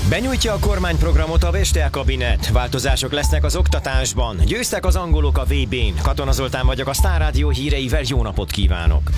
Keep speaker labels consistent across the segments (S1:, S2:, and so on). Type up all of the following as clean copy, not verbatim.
S1: Benyújtja a kormányprogramot a Vestel kabinet. Változások lesznek az oktatásban. Győztek az angolok a VB-n. Katona Zoltán vagyok, a Star Rádió híreivel jó napot kívánok!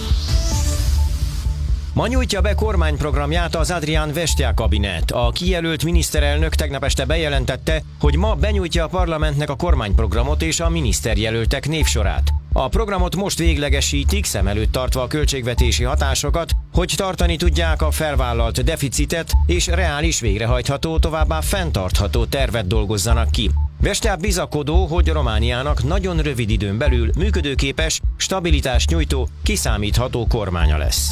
S1: Ma nyújtja be kormányprogramját az Adrián Vestel kabinet. A kijelölt miniszterelnök tegnap este bejelentette, hogy ma benyújtja a parlamentnek a kormányprogramot és a miniszterjelöltek névsorát. A programot most véglegesítik, szem előtt tartva a költségvetési hatásokat, hogy tartani tudják a felvállalt deficitet és reális végrehajtható, továbbá fenntartható tervet dolgozzanak ki. Vestel bizakodó, hogy Romániának nagyon rövid időn belül működőképes, stabilitást nyújtó, kiszámítható kormánya lesz.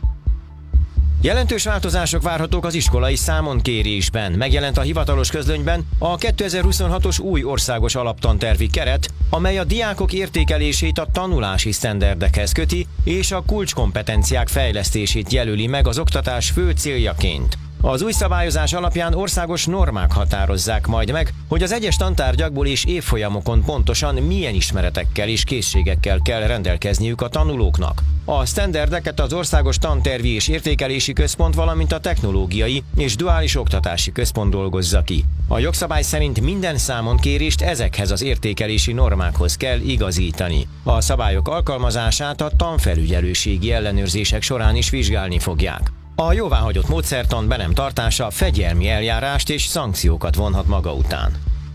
S1: Jelentős változások várhatók az iskolai számonkérésben. Megjelent a hivatalos közlönyben a 2026-os új országos alaptantervi keret, amely a diákok értékelését a tanulási sztenderdekhez köti, és a kulcskompetenciák fejlesztését jelöli meg az oktatás fő céljaként. Az új szabályozás alapján országos normák határozzák majd meg, hogy az egyes tantárgyakból és évfolyamokon pontosan milyen ismeretekkel és készségekkel kell rendelkezniük a tanulóknak. A sztenderdeket az Országos Tantervi és Értékelési Központ, valamint a Technológiai és Duális Oktatási Központ dolgozza ki. A jogszabály szerint minden számonkérést ezekhez az értékelési normákhoz kell igazítani. A szabályok alkalmazását a tanfelügyelőségi ellenőrzések során is vizsgálni fogják. A jóváhagyott módszertan be nem tartása fegyelmi eljárást és szankciókat vonhat maga után.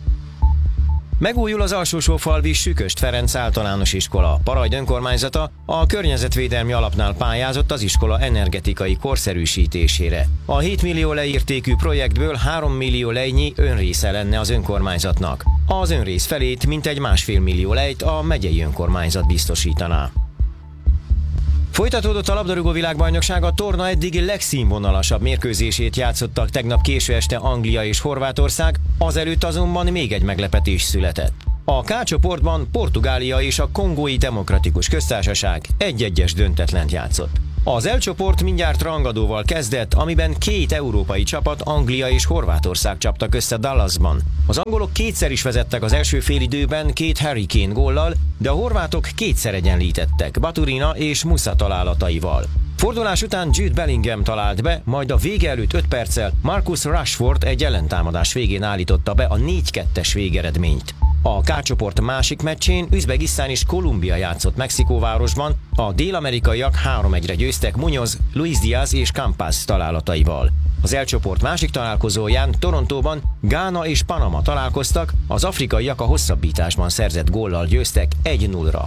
S1: Megújul az Alsósófalvi Süköst Ferenc általános iskola. Parajd önkormányzata a környezetvédelmi alapnál pályázott az iskola energetikai korszerűsítésére. A 7 millió leértékű projektből 3 millió lejnyi önrésze lenne az önkormányzatnak. Az önrész felét mintegy 1,5 millió lejt a megyei önkormányzat biztosítaná. Folytatódott a labdarúgó világbajnokság, a torna eddigi legszínvonalasabb mérkőzését játszottak tegnap késő este Anglia és Horvátország, azelőtt azonban még egy meglepetés született. A K csoportban Portugália és a Kongói Demokratikus Köztársaság 1-1-es döntetlent játszott. Az L csoport mindjárt rangadóval kezdett, amiben két európai csapat, Anglia és Horvátország csaptak össze Dallasban. Az angolok kétszer is vezettek az első félidőben 2 Harry Kane góllal, de a horvátok kétszer egyenlítettek Baturina és Musa találataival. Fordulás után Jude Bellingham talált be, majd a vége előtt 5 perccel Marcus Rashford egy ellentámadás végén állította be a 4-2-es végeredményt. A K csoport másik meccsén Üzbegisztán és Kolumbia játszott Mexikóvárosban, a dél-amerikaiak 3-1-re győztek Muñoz, Luis Diaz és Campas találataival. Az L csoport másik találkozóján Torontóban Gána és Panama találkoztak, az afrikaiak a hosszabbításban szerzett góllal győztek 1-0-ra.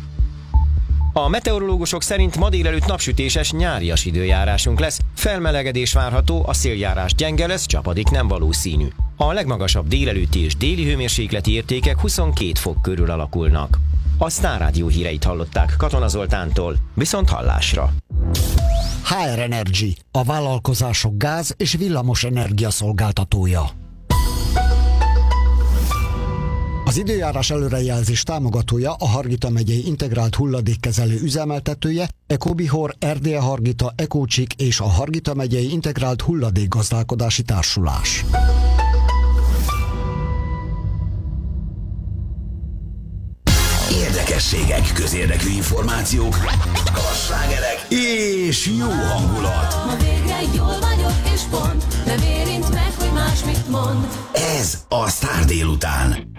S1: A meteorológusok szerint ma délelőtt napsütéses nyárias időjárásunk lesz, felmelegedés várható, a széljárás gyenge lesz, csapadék nem valószínű. A legmagasabb délelőtti és déli hőmérsékleti értékek 22 fok körül alakulnak. A Star Rádió híreit hallották Katona Zoltántól, viszont hallásra.
S2: HR Energy, a vállalkozások gáz- és villamos energia szolgáltatója. Az időjárás előrejelzés támogatója a Hargita megyei integrált hulladékkezelő üzemeltetője, Ecobihor, Erdélye Hargita, Ecócsik és a Hargita megyei integrált hulladékgazdálkodási társulás.
S3: Érdekességek, közérdekű információk, slágerek és jó hangulat.
S4: Ma végre jól vagyok és pont, nem érint meg, hogy más mit mond.
S3: Ez a Sztár délután.